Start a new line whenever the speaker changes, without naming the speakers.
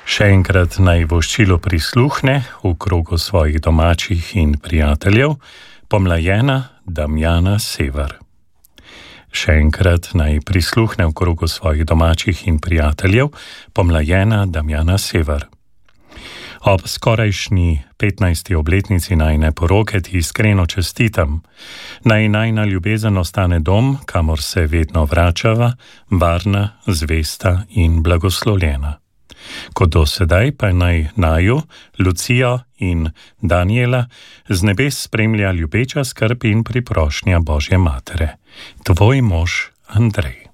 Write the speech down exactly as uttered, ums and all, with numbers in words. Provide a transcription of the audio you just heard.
Še enkrat naj voščilo prisluhne v krogu svojih domačih in prijateljev pomlajena Damjana Sever. Še enkrat naj prisluhne v krogu svojih domačih in prijateljev pomlajena Damjana Sever. Ob skorajšnji petnajsti obletnici najine poroke ti iskreno čestitam. Naj najina ljubezen ostane dom, kamor se vedno vračava, varna, zvesta in blagoslovljena. Kot do sedaj pa naj naju, Lucijo in Daniela z nebes spremlja ljubeča skrb in priprošnja Božje Matere. Tvoj mož Andrej.